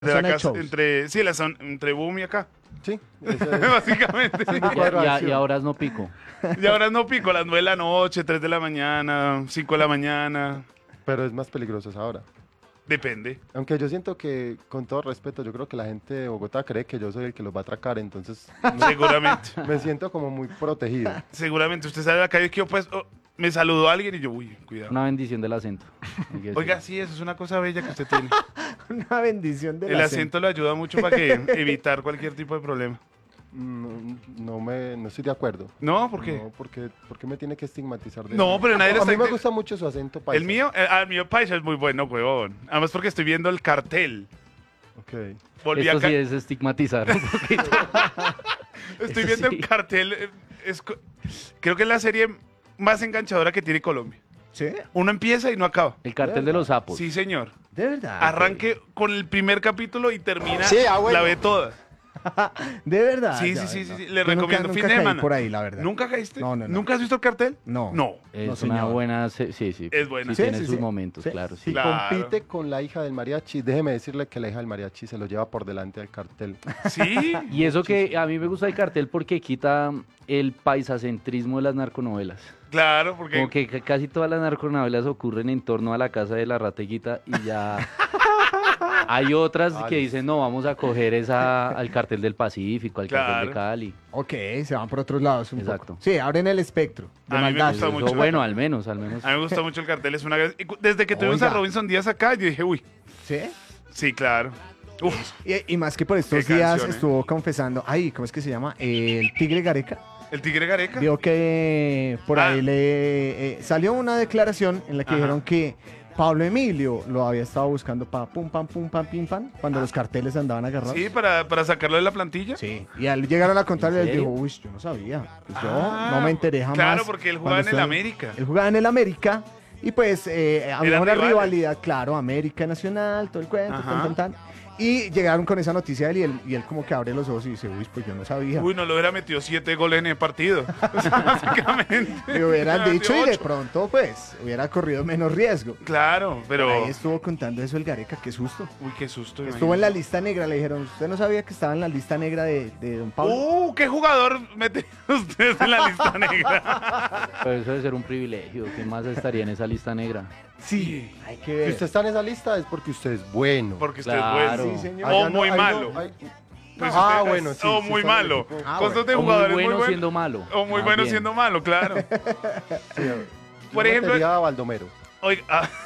de la Zona de casa, shows. entre Boom y acá. Sí, Básicamente. Y ahora no pico. Y ahora no pico, a las 9 de la noche, 3 de la mañana, 5 de la mañana. pero es más peligroso esa hora. Depende. Aunque yo siento que, con todo respeto, yo creo que la gente de Bogotá cree que yo soy el que los va a atracar, entonces Seguramente. me siento como muy protegido. Seguramente. Usted sale a la calle que yo pues me saludó a alguien y yo, uy, cuidado. Una bendición del acento. hay que decir. Oiga, sí, eso es una cosa bella que usted tiene. Una bendición de El acento le ayuda mucho para que evitar cualquier tipo de problema. No estoy de acuerdo. ¿No? ¿Por qué? No, porque me tiene que estigmatizar de No, eso? pero nadie le A mí está- me gusta mucho su acento paisa. El mío paisa es muy bueno, huevón. Además porque estoy viendo el cartel. Ok. Volví Esto acá. sí es estigmatizar un poquito. Estoy Eso viendo sí. el cartel. Creo que es la serie más enganchadora que tiene Colombia. ¿Sí? Uno empieza y no acaba. El cartel de los sapos. Sí, señor. De verdad. Arranque con el primer capítulo y termina. Sí, abuelo. La ve toda. De verdad. Sí, ya, sí, ya. sí. Le Yo recomiendo nunca fin de caí semana. por ahí, la verdad. ¿Nunca caíste? No. ¿Nunca has visto el cartel? No. No. Es No, una señor. buena. Sí. Es buena. Sí, Sí, tiene sí, sus sí. momentos, Sí. claro. Si Sí. Claro. compite con la hija del mariachi, déjeme decirle que la hija del mariachi se lo lleva por delante al cartel. Sí. Y eso que a mí me gusta el cartel porque quita el paisacentrismo de las narconovelas. Claro, porque. Como que casi todas las narconovelas ocurren en torno a la casa de la rateguita y ya hay otras que dicen, no, vamos a coger al cartel del Pacífico, al cartel de Claro. Cali. Ok, se van por otros lados un Exacto. poco. Sí, abren el espectro de A mí me maldad. gusta Eso, mucho. bueno, al menos. A mí me gusta mucho el cartel. Es una. Desde que tuvimos Oiga. a Robinson Díaz acá, yo dije, uy. ¿Sí? Sí, claro. Uf, Y más que por estos Qué días canción, ¿eh? estuvo confesando, ay, ¿cómo es que se llama? El Tigre Gareca. el Tigre Gareca. Vio que por Ah. ahí le salió una declaración en la que Ajá. dijeron que Pablo Emilio lo había estado buscando para pum, pam, pim, pam, cuando los carteles andaban agarrados. Sí, para sacarlo de la plantilla. Sí, y al llegar a la contraria, ¿En él dijo, serio? uy, yo no sabía. Pues Ah, yo no me enteré jamás. Claro, porque él jugaba en cuando el estuve- América. Él jugaba en el América y pues había Eran una rivales. rivalidad, claro, América Nacional, todo el cuento, Ajá. tan. Y llegaron con esa noticia de él y él como que abre los ojos y dice, uy, pues yo no sabía. Uy, no le hubiera metido 7 goles en el partido. O sea, básicamente. Me hubieran Le dicho y metió de 8. pronto pues hubiera corrido menos riesgo. Claro, pero. Ahí estuvo contando eso el Gareca, qué susto. Uy, qué susto. Estuvo en la imagínate. lista negra, le dijeron, ¿usted no sabía que estaba en la lista negra de Don Pablo? ¿Qué jugador mete ustedes en la lista negra? Pero eso debe ser un privilegio. ¿Quién más estaría en esa lista negra? Sí, hay que Si ver. usted está en esa lista es porque usted es bueno. Porque usted Claro. es bueno. Sí, señor. O Allá no- muy ahí no- malo. ahí- Pues Ah, usted- bueno, sí. O sí muy está en el malo. equipo. Cosas de O muy jugadores bueno muy buenos. siendo malo. O muy Más bueno bien. siendo malo, claro. Sí, Por yo ejemplo- metería a Baldomero, Oiga,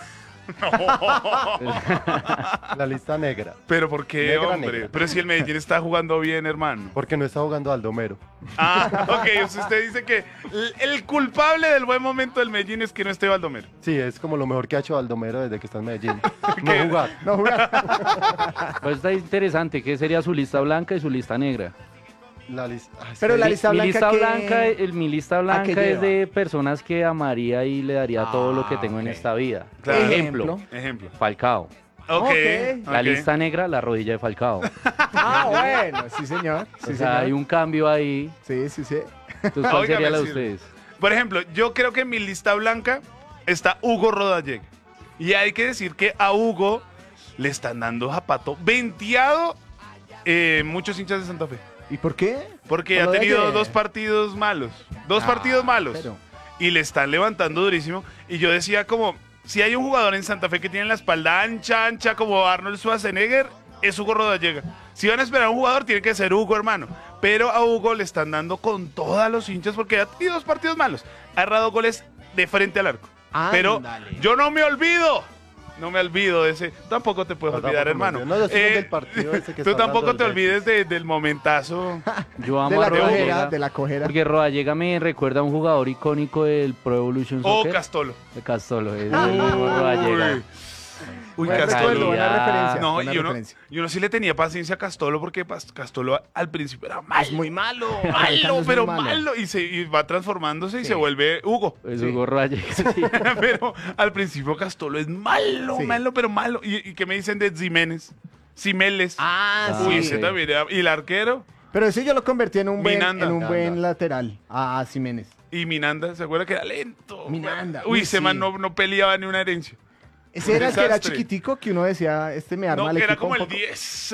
la lista negra. pero ¿por qué, Negra, hombre? negra. Pero si el Medellín está jugando bien, hermano. Porque no está jugando Baldomero. Ah, ok, usted dice que el culpable del buen momento del Medellín es que no esté Baldomero. Sí, es como lo mejor que ha hecho Baldomero desde que está en Medellín. No jugar. No jugar. Pues está interesante. ¿Qué sería su lista blanca y su lista negra? La lista. Pero la lista Mi blanca lista que- blanca, mi lista blanca es lleva? de personas que amaría y le daría todo lo que tengo en ok. esta vida. Claro. Ejemplo, Ejemplo. Falcao. Ok. Ok. La ok. lista negra, la rodilla de Falcao. Ah, bueno, sí, señor. Sí, O sea, señor. hay un cambio ahí. Sí, sí, sí. Entonces, ¿cuál Óigame, sería la de sirve. ustedes? Por ejemplo, yo creo que en mi lista blanca está Hugo Rodallega. Y hay que decir que a Hugo le están dando zapato venteado muchos hinchas de Santa Fe. ¿Y por qué? Porque Por ha lo de tenido ayer. 2 partidos malos. Dos Ah, partidos malos. pero- Y le están levantando durísimo. Y yo decía como, si hay un jugador en Santa Fe que tiene la espalda ancha, ancha como Arnold Schwarzenegger, es Hugo Rodallega. Si van a esperar a un jugador, tiene que ser Hugo, hermano. Pero a Hugo le están dando con todos los hinchas porque ha tenido 2 partidos malos. Ha errado goles de frente al arco. Pero Ándale. yo no me olvido. No me olvido de ese. Tampoco te puedes No, olvidar, tampoco me hermano. olvido. No, decimos del partido ese que tú está tampoco hablando te del olvides del momentazo. Yo amo De a la cojera, Rodallega. de la cojera. Porque Rodallega me recuerda a un jugador icónico del Pro Evolution O Soccer. Castolo. De Castolo, es el mismo Rodallega. Uy, Buen Castolo. recuerdo, buena calidad. referencia. No, buena y uno, referencia. y uno sí le tenía paciencia a Castolo porque Castolo al principio era malo. Es muy malo. Malo, Alejandro es pero muy malo. Y va transformándose y Sí. se vuelve Hugo. Es Sí. Hugo Rodallega, sí. Pero al principio Castolo es malo, Sí. malo, pero malo. ¿Y qué me dicen de Jiménez? Cimeles. Ah, Ah, Uy, sí. ese también era. Y el arquero. Pero ese yo lo convertí en un buen, Minanda. buen lateral. A Jiménez. Y Minanda, ¿se acuerda que era lento? Minanda. Uy, Uy, ese sí. man no peleaba ni una herencia. Ese era el que era desastre. chiquitico que uno decía, este me arma No, el era equipo como un el poco. 10.